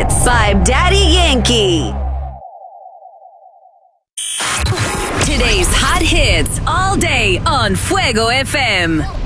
by Daddy Yankee. Today's hot hits all day on Fuego FM.